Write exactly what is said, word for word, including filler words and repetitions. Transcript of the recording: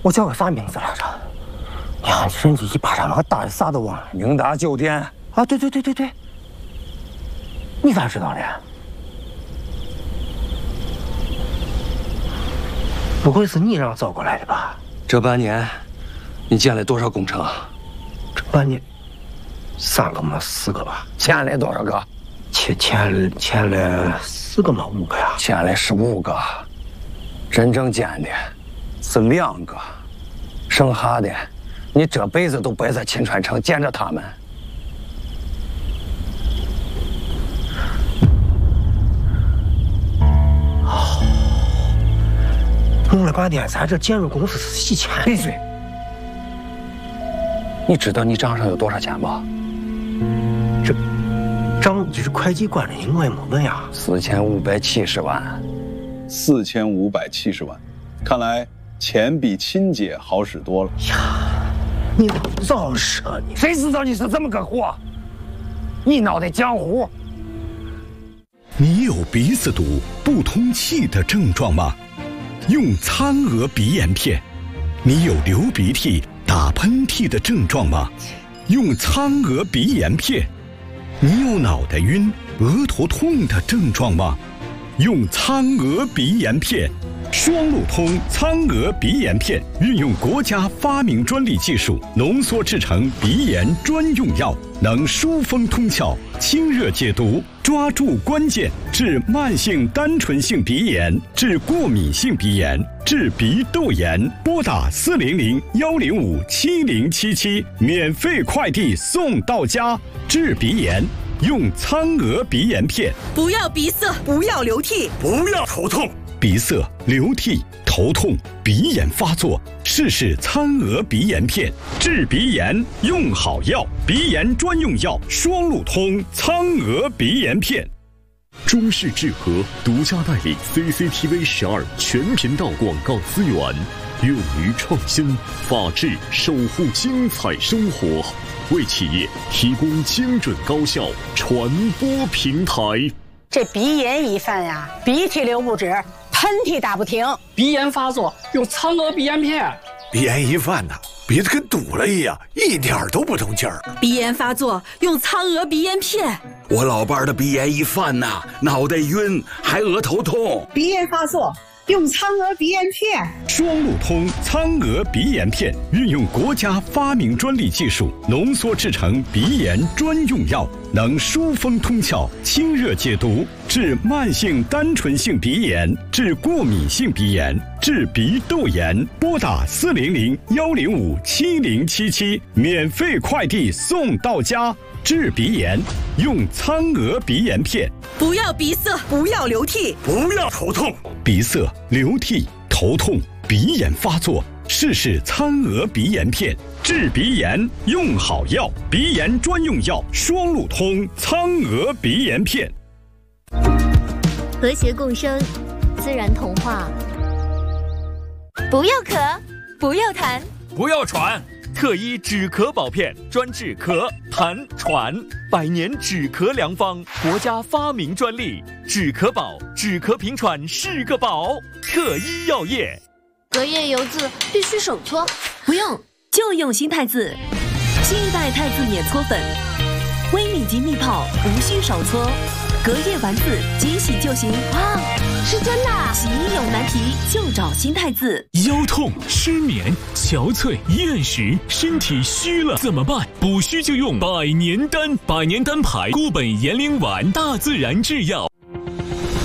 我叫个啥名字来着？呀，人家一巴掌把打的啥都忘了。 宁达酒店啊，对对对对对。你咋知道的？不会是你让找过来的吧？ 这半年，你建了多少工程？ 这半年，三个嘛，四个吧。 建了多少个？ 签签了签了四个嘛，五个呀？ 签了十五个，真正建的是两个，剩下的你这辈子都不会在秦川城见着他们。 哦，弄了半天，咱这建筑公司是洗钱。 闭嘴！你知道你账上有多少钱吧？ 这账就是会计管的，我也没问呀。 四千五百七十万。 四千五百七十万，看来钱比亲姐好使多了。 呀，你老实你！ 谁知道你是这么个货？你脑袋浆糊！ 你有鼻子堵、不通气的症状吗？用苍娥鼻炎片。你有流鼻涕、打喷嚏的症状吗？用苍娥鼻炎片。你有脑袋晕、额头痛的症状吗？用苍娥鼻炎片。双路通苍娥鼻炎片运用国家发明专利技术浓缩制成鼻炎专用药，能疏风通窍、清热解毒，抓住关键，治慢性单纯性鼻炎，治过敏性鼻炎，治鼻窦炎。拨打四零零幺零五七零七七，免费快递送到家。治鼻炎用苍娥鼻炎片。 不要鼻塞，不要流涕， 不要头痛。鼻塞、流涕、头痛、鼻炎发作，试试苍娥鼻炎片，治鼻炎用好药，鼻炎专用药双路通苍娥鼻炎片。 中视智和独家代理 C C T V 十二全频道广告资源，勇于创新，法治守护精彩生活，为企业提供精准高效传播平台。 这鼻炎一犯呀，鼻涕流不止，喷嚏打不停， 鼻炎发作用苍娥鼻炎片。 鼻炎一犯呐，鼻子跟堵了一样，一点都不通气儿。 鼻炎发作用苍娥鼻炎片。 我老伴儿的鼻炎一犯呐，脑袋晕，还额头痛。 鼻炎发作用苍娥鼻炎片。 双路通苍娥鼻炎片运用国家发明专利技术浓缩制成鼻炎专用药，能疏风通窍、清热解毒，治慢性单纯性鼻炎，治过敏性鼻炎，治鼻窦炎。拨打四零零幺零五七零七七，免费快递送到家。治鼻炎用苍娥鼻炎片。 不要鼻塞，不要流涕， 不要头痛。 鼻塞、流涕、头痛、鼻炎发作，试试苍娥鼻炎片，治鼻炎用好药，鼻炎专用药双路通苍娥鼻炎片。 和谐共生，自然童话。不要咳，不要痰， 不要喘。特医止咳宝片专治咳、痰、喘，百年止咳良方，国家发明专利。止咳宝，止咳平喘是个宝。特医药业。 隔夜油渍必须手搓， 不用，就用新太子。新一代太子免搓粉，微米级密泡，无需手搓。隔夜丸子即洗就行。 哇，是真的！ 洗衣有难题就找新太子。 腰痛、失眠、憔悴、厌食，身体虚了怎么办？补虚就用百年丹，百年丹牌固本延龄丸，大自然制药。